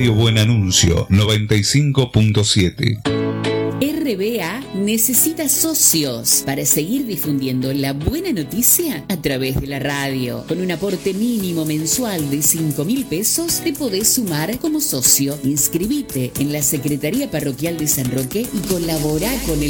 Radio Buen Anuncio 95.7. RBA necesita socios para seguir difundiendo la buena noticia a través de la radio. Con un aporte mínimo mensual de 5.000 pesos te podés sumar como socio. Inscribite en la Secretaría Parroquial de San Roque y colabora con el